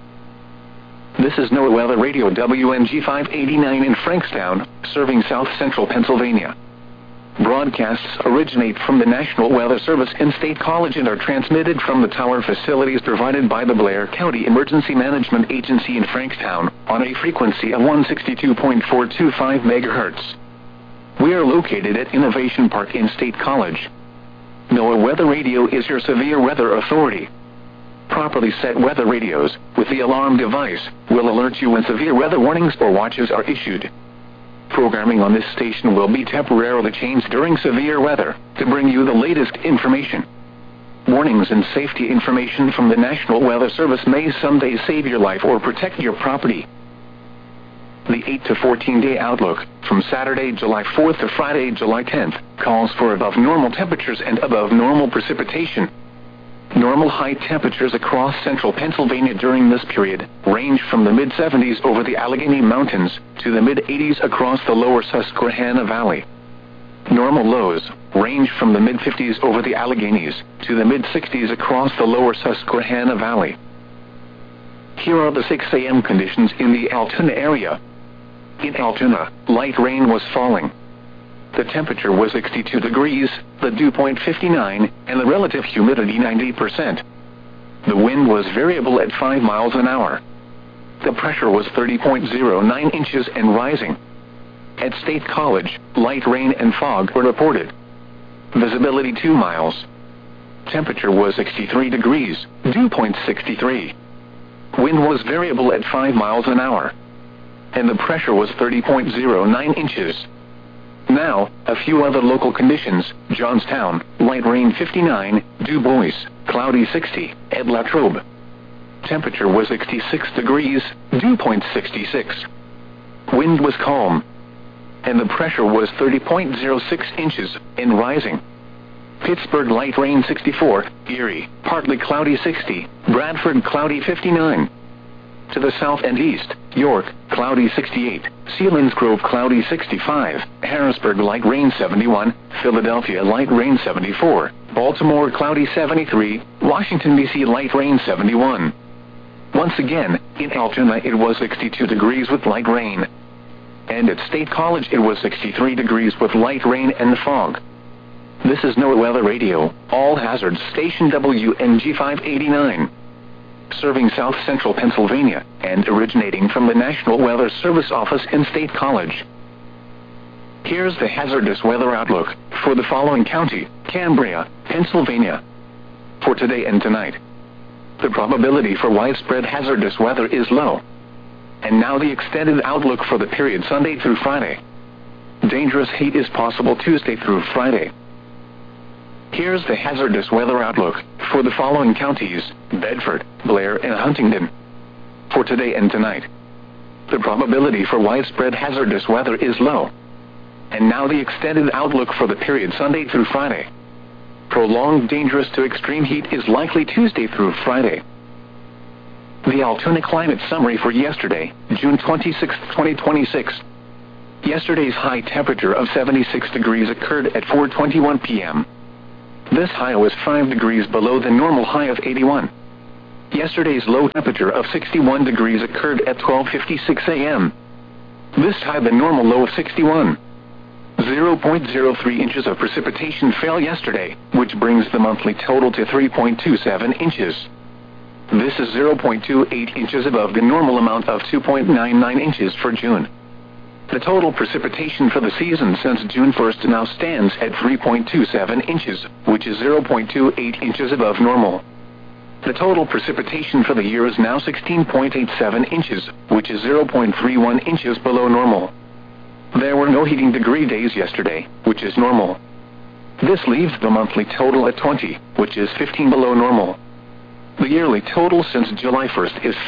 This is NOAA Weather Radio WNG 589 in Frankstown, serving south central Pennsylvania. Broadcasts originate from the National Weather Service in State College and are transmitted from the tower facilities provided by the Blair County Emergency Management Agency in Frankstown on a frequency of 162.425 MHz. We are located at Innovation Park in State College. NOAA Weather Radio is your severe weather authority. Properly set weather radios, with the alarm device, will alert you when severe weather warnings or watches are issued. Programming on this station will be temporarily changed during severe weather, to bring you the latest information. Warnings and safety information from the National Weather Service may someday save your life or protect your property. The 8 to 14-day outlook, from Saturday, July 4th to Friday, July 10th, calls for above normal temperatures and above normal precipitation. Normal high temperatures across central Pennsylvania during this period range from the mid-70s over the Allegheny Mountains to the mid-80s across the lower Susquehanna Valley. Normal lows range from the mid-50s over the Alleghenies to the mid-60s across the lower Susquehanna Valley. Here are the 6 a.m. conditions in the Altoona area. In Altoona, light rain was falling. The temperature was 62 degrees, the dew point 59, and the relative humidity 90%. The wind was variable at 5 miles an hour. The pressure was 30.09 inches and rising. At State College, light rain and fog were reported. Visibility 2 miles. Temperature was 63 degrees, dew point 63. Wind was variable at 5 miles an hour. And the pressure was 30.09 inches. Now, a few other local conditions. Johnstown, light rain 59, Du Bois, cloudy 60, at Latrobe. Temperature was 66 degrees, dew point 66. Wind was calm. And the pressure was 30.06 inches, and rising. Pittsburgh, light rain 64, Erie, partly cloudy 60, Bradford, cloudy 59. To the south and east, York, cloudy 68, Selinsgrove, cloudy 65, Harrisburg, light rain 71, Philadelphia, light rain 74, Baltimore, cloudy 73, Washington, D.C., light rain 71. Once again, in Altoona it was 62 degrees with light rain. And at State College it was 63 degrees with light rain and fog. This is NOAA Weather Radio, all hazards, station WNG 589. Serving south central Pennsylvania, and originating from the National Weather Service office in State College. Here's the hazardous weather outlook for the following county, Cambria, Pennsylvania. For today and tonight. The probability for widespread hazardous weather is low. And now the extended outlook for the period Sunday through Friday. Dangerous heat is possible Tuesday through Friday. Here's the hazardous weather outlook for the following counties, Bedford, Blair, and Huntingdon. For today and tonight. The probability for widespread hazardous weather is low. And now the extended outlook for the period Sunday through Friday. Prolonged dangerous to extreme heat is likely Tuesday through Friday. The Altoona climate summary for yesterday, June 26, 2026. Yesterday's high temperature of 76 degrees occurred at 4:21 p.m. This high was 5 degrees below the normal high of 81. Yesterday's low temperature of 61 degrees occurred at 12:56 a.m. This high the normal low of 61. 0.03 inches of precipitation fell yesterday, which brings the monthly total to 3.27 inches. This is 0.28 inches above the normal amount of 2.99 inches for June. The total precipitation for the season since June 1st now stands at 3.27 inches, which is 0.28 inches above normal. The total precipitation for the year is now 16.87 inches, which is 0.31 inches below normal. There were no heating degree days yesterday, which is normal. This leaves the monthly total at 20, which is 15 below normal. The yearly total since July 1st is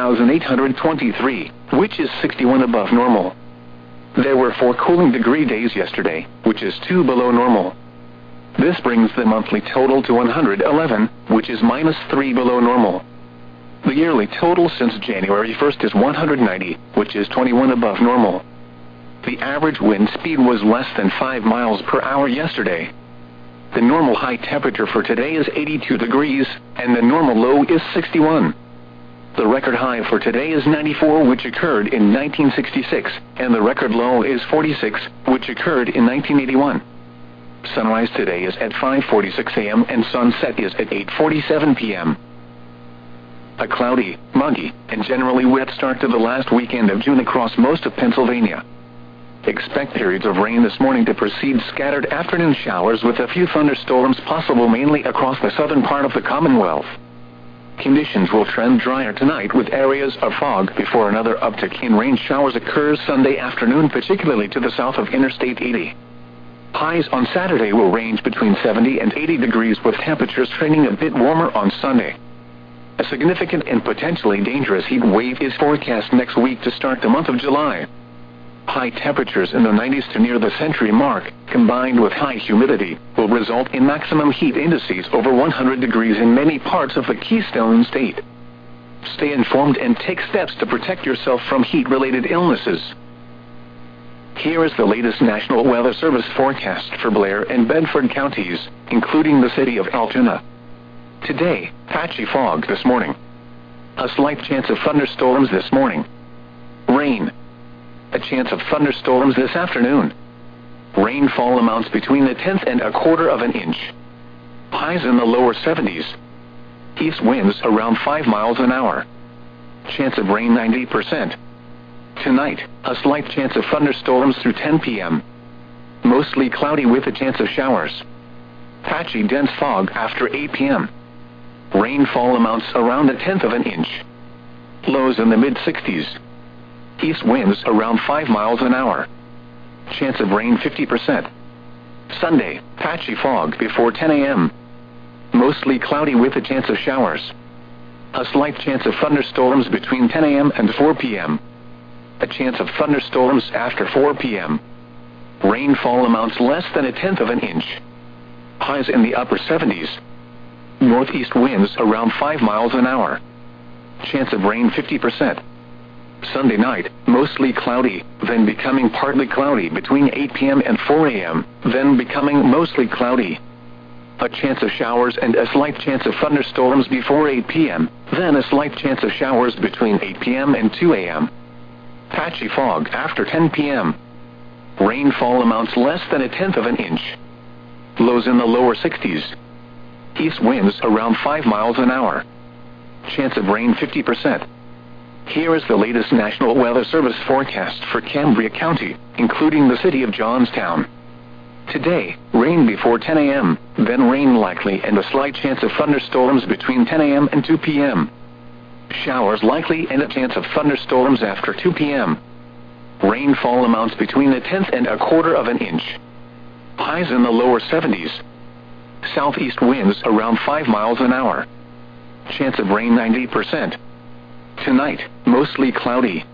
5,823, which is 61 above normal. There were 4 cooling degree days yesterday, which is 2 below normal. This brings the monthly total to 111, which is -3 below normal. The yearly total since January 1st is 190, which is 21 above normal. The average wind speed was less than 5 miles per hour yesterday. The normal high temperature for today is 82 degrees, and the normal low is 61. The record high for today is 94, which occurred in 1966, and the record low is 46, which occurred in 1981. Sunrise today is at 5:46 a.m. and sunset is at 8:47 p.m. A cloudy, muggy, and generally wet start to the last weekend of June across most of Pennsylvania. Expect periods of rain this morning to precede scattered afternoon showers with a few thunderstorms possible mainly across the southern part of the Commonwealth. Conditions will trend drier tonight with areas of fog before another uptick in rain showers occurs Sunday afternoon, particularly to the south of Interstate 80. Highs on Saturday will range between 70 and 80 degrees with temperatures trending a bit warmer on Sunday. A significant and potentially dangerous heat wave is forecast next week to start the month of July. High temperatures in the 90s to near the century mark, combined with high humidity, will result in maximum heat indices over 100 degrees in many parts of the Keystone State. Stay informed and take steps to protect yourself from heat-related illnesses. Here is the latest National Weather Service forecast for Blair and Bedford counties, including the city of Altoona. Today, patchy fog this morning. A slight chance of thunderstorms this morning. Rain. A chance of thunderstorms this afternoon. Rainfall amounts between 1/10 and 1/4 of an inch. Highs in the lower 70s. East winds around 5 miles an hour. Chance of rain 90%. Tonight, a slight chance of thunderstorms through 10 p.m. Mostly cloudy with a chance of showers. Patchy dense fog after 8 p.m. Rainfall amounts around 1/10 of an inch. Lows in the mid-60s. East winds around 5 miles an hour. Chance of rain 50%. Sunday, patchy fog before 10 a.m. Mostly cloudy with a chance of showers. A slight chance of thunderstorms between 10 a.m. and 4 p.m. A chance of thunderstorms after 4 p.m. Rainfall amounts less than 1/10 of an inch. Highs in the upper 70s. Northeast winds around 5 miles an hour. Chance of rain 50%. Sunday night, mostly cloudy, then becoming partly cloudy between 8 p.m. and 4 a.m., then becoming mostly cloudy. A chance of showers and a slight chance of thunderstorms before 8 p.m., then a slight chance of showers between 8 p.m. and 2 a.m. Patchy fog after 10 p.m. Rainfall amounts less than 1/10 of an inch. Lows in the lower 60s. East winds around 5 miles an hour. Chance of rain 50%. Here is the latest National Weather Service forecast for Cambria County, including the city of Johnstown. Today, rain before 10 a.m., then rain likely and a slight chance of thunderstorms between 10 a.m. and 2 p.m. Showers likely and a chance of thunderstorms after 2 p.m. Rainfall amounts between 1/10 and 1/4 of an inch. Highs in the lower 70s. Southeast winds around 5 miles an hour. Chance of rain 90%. Tonight, mostly cloudy.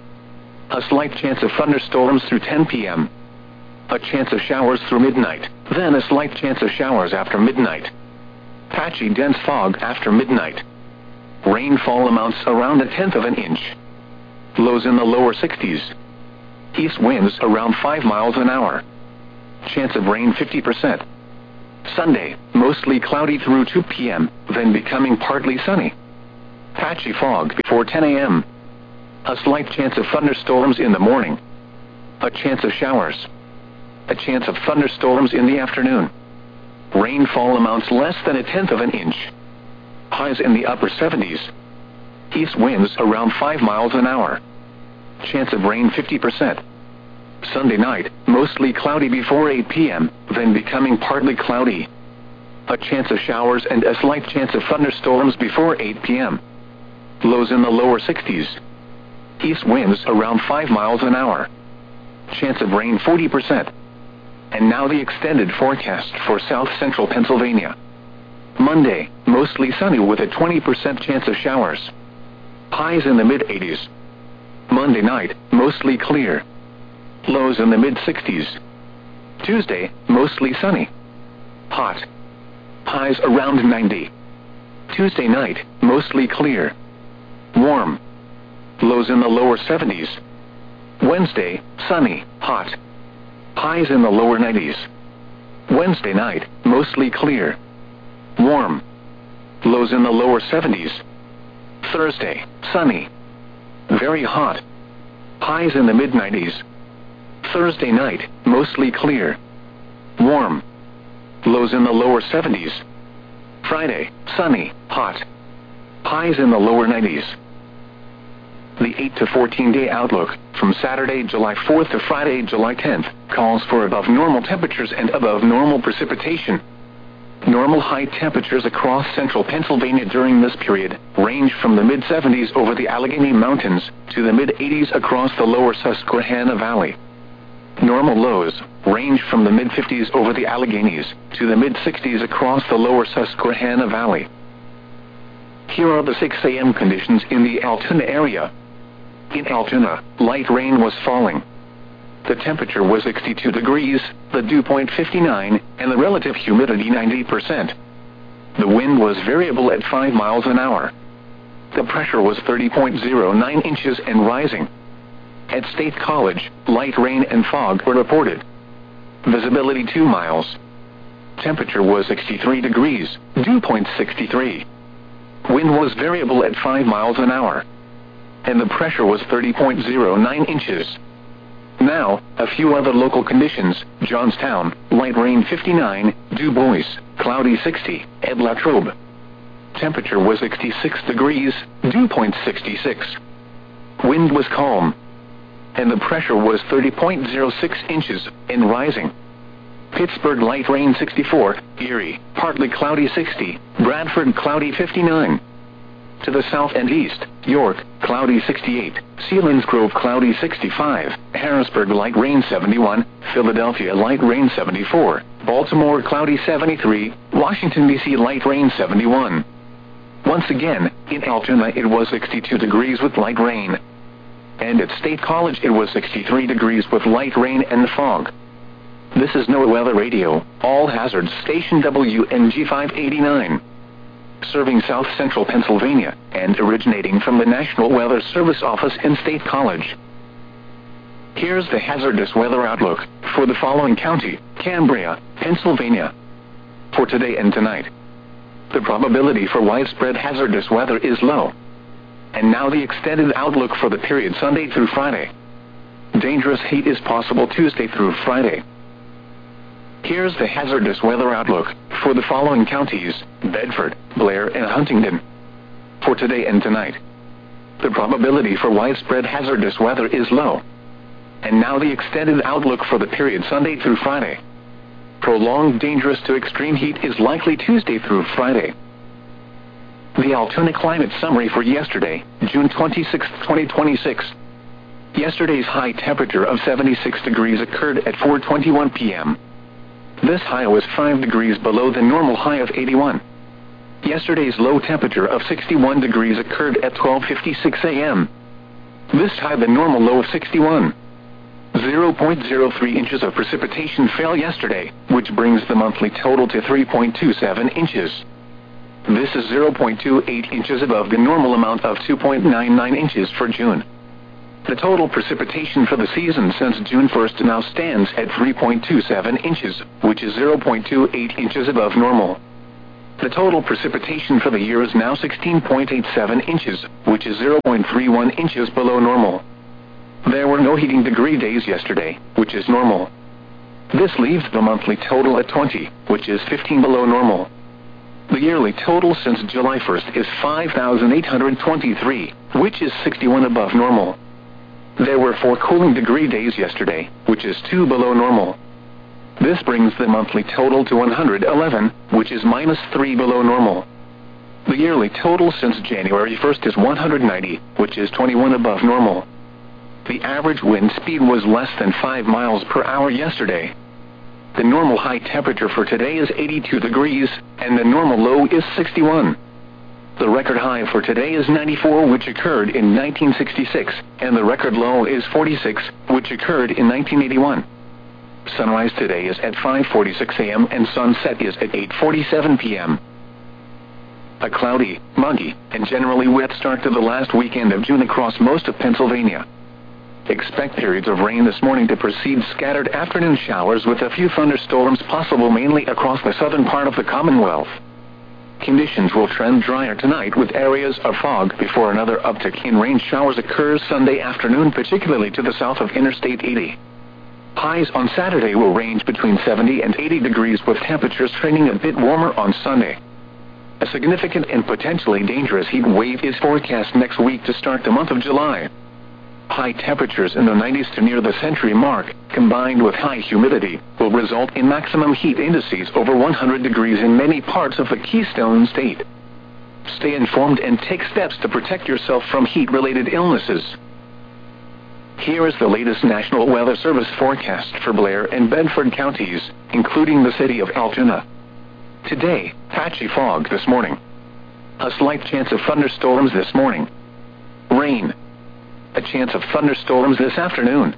A slight chance of thunderstorms through 10 p.m. A chance of showers through midnight, then a slight chance of showers after midnight. Patchy dense fog after midnight. Rainfall amounts around 1/10 of an inch. Lows in the lower 60s. East winds around 5 miles an hour. Chance of rain 50%. Sunday, mostly cloudy through 2 p.m., then becoming partly sunny. Patchy fog before 10 a.m. A slight chance of thunderstorms in the morning. A chance of showers. A chance of thunderstorms in the afternoon. Rainfall amounts less than 1/10 of an inch. Highs in the upper 70s. East winds around 5 miles an hour. Chance of rain 50%. Sunday night, mostly cloudy before 8 p.m., then becoming partly cloudy. A chance of showers and a slight chance of thunderstorms before 8 p.m. Lows in the lower 60s. East winds around 5 miles an hour. Chance of rain 40%. And now the extended forecast for south central Pennsylvania. Monday, mostly sunny with a 20% chance of showers. Highs in the mid-80s. Monday night, mostly clear. Lows in the mid-60s. Tuesday, mostly sunny. Hot. Highs around 90. Tuesday night, mostly clear. Warm. Lows in the lower 70s. Wednesday, sunny, hot. Highs in the lower 90s. Wednesday night, mostly clear. Warm. Lows in the lower 70s. Thursday, sunny. Very hot. Highs in the mid-90s. Thursday night, mostly clear. Warm. Lows in the lower 70s. Friday, sunny, hot. Highs in the lower 90s. The 8 to 14-day outlook, from Saturday, July 4th to Friday, July 10th, calls for above normal temperatures and above normal precipitation. Normal high temperatures across central Pennsylvania during this period range from the mid-70s over the Allegheny Mountains to the mid-80s across the lower Susquehanna Valley. Normal lows range from the mid-50s over the Alleghenies to the mid-60s across the lower Susquehanna Valley. Here are the 6 a.m. conditions in the Altoona area. In Altoona, light rain was falling. The temperature was 62 degrees, the dew point 59, and the relative humidity 90%. The wind was variable at 5 miles an hour. The pressure was 30.09 inches and rising. At State College, light rain and fog were reported. Visibility 2 miles. Temperature was 63 degrees, dew point 63. Wind was variable at 5 miles an hour. And the pressure was 30.09 inches. Now, a few other local conditions. Johnstown, light rain 59, Du Bois, cloudy 60, at Latrobe. Temperature was 66 degrees, dew point 66. Wind was calm. And the pressure was 30.06 inches, and rising. Pittsburgh, light rain 64, Erie, partly cloudy 60, Bradford, cloudy 59. To the south and east, York, cloudy 68, Selinsgrove, cloudy 65, Harrisburg, light rain 71, Philadelphia, light rain 74, Baltimore, cloudy 73, Washington, D.C., light rain 71. Once again, in Altoona it was 62 degrees with light rain. And at State College it was 63 degrees with light rain and fog. This is NOAA Weather Radio, all hazards station WNG 589. Serving south central Pennsylvania, and originating from the National Weather Service office in State College. Here's the hazardous weather outlook for the following county: Cambria, Pennsylvania. For today and tonight, the probability for widespread hazardous weather is low. And now the extended outlook for the period Sunday through Friday. Dangerous heat is possible Tuesday through Friday. Here's the hazardous weather outlook for the following counties: Bedford, Blair, and Huntingdon. For today and tonight, the probability for widespread hazardous weather is low. And now the extended outlook for the period Sunday through Friday. Prolonged dangerous to extreme heat is likely Tuesday through Friday. The Altoona climate summary for yesterday, June 26, 2026. Yesterday's high temperature of 76 degrees occurred at 4:21 p.m. This high was 5 degrees below the normal high of 81. Yesterday's low temperature of 61 degrees occurred at 12:56 a.m. This high the normal low of 61. 0.03 inches of precipitation fell yesterday, which brings the monthly total to 3.27 inches. This is 0.28 inches above the normal amount of 2.99 inches for June. The total precipitation for the season since June 1st now stands at 3.27 inches, which is 0.28 inches above normal. The total precipitation for the year is now 16.87 inches, which is 0.31 inches below normal. There were no heating degree days yesterday, which is normal. This leaves the monthly total at 20, which is 15 below normal. The yearly total since July 1st is 5,823, which is 61 above normal. There were 4 cooling degree days yesterday, which is 2 below normal. This brings the monthly total to 111, which is -3 below normal. The yearly total since January 1st is 190, which is 21 above normal. The average wind speed was less than 5 miles per hour yesterday. The normal high temperature for today is 82 degrees, and the normal low is 61. The record high for today is 94, which occurred in 1966, and the record low is 46, which occurred in 1981. Sunrise today is at 5:46 a.m. and sunset is at 8:47 p.m. A cloudy, muggy, and generally wet start to the last weekend of June across most of Pennsylvania. Expect periods of rain this morning to precede scattered afternoon showers with a few thunderstorms possible mainly across the southern part of the Commonwealth. Conditions will trend drier tonight with areas of fog before another uptick in rain showers occurs Sunday afternoon, particularly to the south of Interstate 80. Highs on Saturday will range between 70 and 80 degrees with temperatures trending a bit warmer on Sunday. A significant and potentially dangerous heat wave is forecast next week to start the month of July. High temperatures in the 90s to near the century mark, combined with high humidity, will result in maximum heat indices over 100 degrees in many parts of the Keystone State. Stay informed and take steps to protect yourself from heat-related illnesses. Here is the latest National Weather Service forecast for Blair and Bedford counties, including the city of Altoona. Today, patchy fog this morning. A slight chance of thunderstorms this morning. Rain. A chance of thunderstorms this afternoon.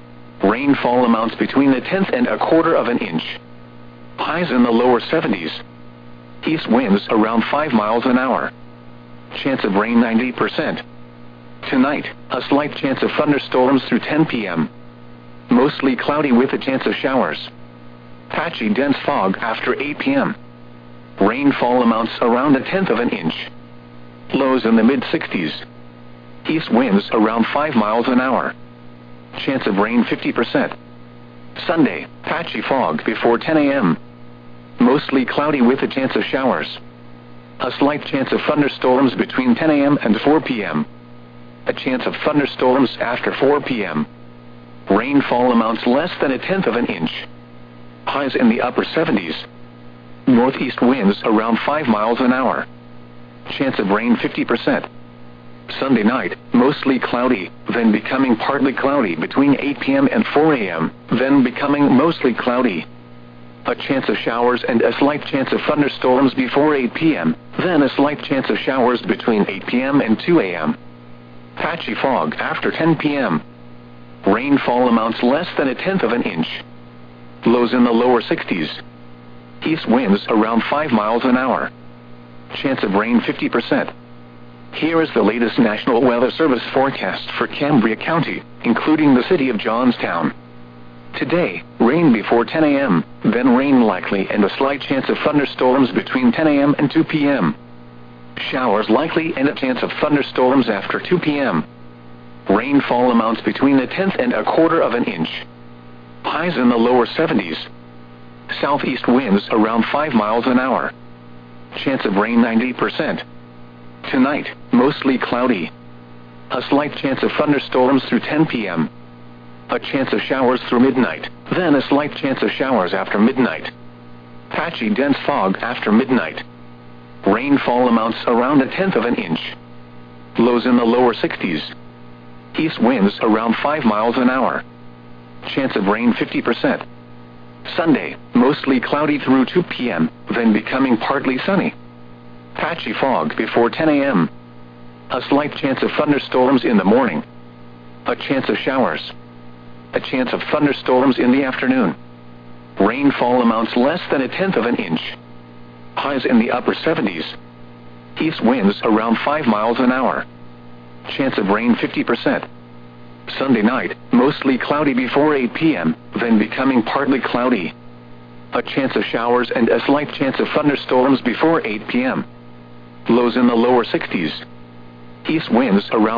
Rainfall amounts between a tenth and a quarter of an inch. Highs in the lower 70s. East winds around 5 miles an hour. Chance of rain 90%. Tonight, a slight chance of thunderstorms through 10 p.m. Mostly cloudy with a chance of showers. Patchy dense fog after 8 p.m. Rainfall amounts around a tenth of an inch. Lows in the mid-60s. East winds around 5 miles an hour. Chance of rain 50%. Sunday, patchy fog before 10 a.m. Mostly cloudy with a chance of showers. A slight chance of thunderstorms between 10 a.m. and 4 p.m. A chance of thunderstorms after 4 p.m. Rainfall amounts less than a tenth of an inch. Highs in the upper 70s. Northeast winds around 5 miles an hour. Chance of rain 50%. Sunday night, mostly cloudy, then becoming partly cloudy between 8 p.m. and 4 a.m., then becoming mostly cloudy. A chance of showers and a slight chance of thunderstorms before 8 p.m., then a slight chance of showers between 8 p.m. and 2 a.m. Patchy fog after 10 p.m. Rainfall amounts less than a tenth of an inch. Lows in the lower 60s. East winds around 5 miles an hour. Chance of rain 50%. Here is the latest National Weather Service forecast for Cambria County, including the city of Johnstown. Today, rain before 10 a.m., then rain likely and a slight chance of thunderstorms between 10 a.m. and 2 p.m. Showers likely and a chance of thunderstorms after 2 p.m. Rainfall amounts between a tenth and a quarter of an inch. Highs in the lower 70s. Southeast winds around 5 miles an hour. Chance of rain 90%. Tonight, mostly cloudy. A slight chance of thunderstorms through 10 p.m. A chance of showers through midnight, then a slight chance of showers after midnight. Patchy dense fog after midnight. Rainfall amounts around a tenth of an inch. Lows in the lower 60s. East winds around 5 miles an hour. Chance of rain 50%. Sunday, mostly cloudy through 2 p.m., then becoming partly sunny. Patchy fog before 10 a.m. A slight chance of thunderstorms in the morning. A chance of showers. A chance of thunderstorms in the afternoon. Rainfall amounts less than a tenth of an inch. Highs in the upper 70s. East winds around 5 miles an hour. Chance of rain 50%. Sunday night, mostly cloudy before 8 p.m., then becoming partly cloudy. A chance of showers and a slight chance of thunderstorms before 8 p.m. Lows in the lower 60s. East winds around